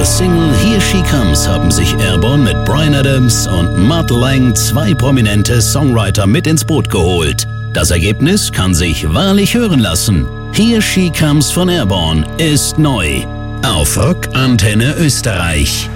ihrer Single Here She Comes haben sich Airborne mit Bryan Adams und Mutt Lange 2 prominente Songwriter mit ins Boot geholt. Das Ergebnis kann sich wahrlich hören lassen. Here She Comes von Airborne ist neu auf Rock Antenne Österreich.